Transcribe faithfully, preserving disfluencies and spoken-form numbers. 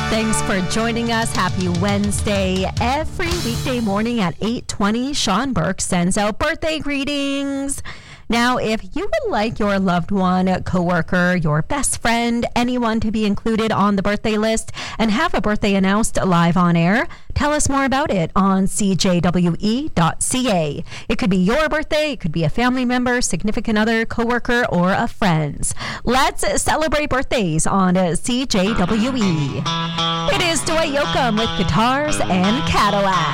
Thanks for joining us. Happy Wednesday. Every weekday morning at eight twenty, Sean Burke sends out birthday greetings. Now, if you would like your loved one, coworker, your best friend, anyone to be included on the birthday list and have a birthday announced live on air, tell us more about it on c j w e dot c a. It could be your birthday, it could be a family member, significant other, coworker, or a friend's. Let's celebrate birthdays on C J W E. It is Dwight Yoakam with Guitars and Cadillac.